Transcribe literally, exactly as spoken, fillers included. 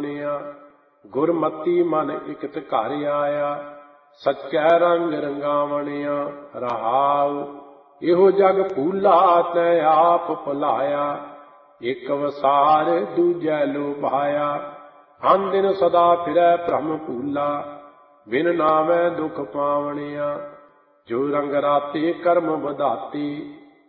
ਪਾਵਣਿਆ। ਗੁਰਮਤੀ ਮਨ ਇਕਤ ਘਰ ਆਇਆ, ਸੱਚੈ ਰੰਗ ਰੰਗਾਵਣਿਆ। ਰਹਾਉ ਇਹੋ ਜਗ ਭੂਲਾ ਤੈ ਆਪ ਭੁਲਾਇਆ, ਇੱਕ ਵਸਾਰ ਦੂਜੈ ਲੋਭਾਇਆ। ਅਨ ਦਿਨ ਸਦਾ ਫਿਰੈ ਭ੍ਰਮ ਭੂਲਾ, ਬਿਨ ਨਾਵੈ ਦੁਖ ਪਾਵਣਿਆ। ਜੋ ਰੰਗ ਰਾਤੇ ਕਰਮ ਵਧਾਤੀ,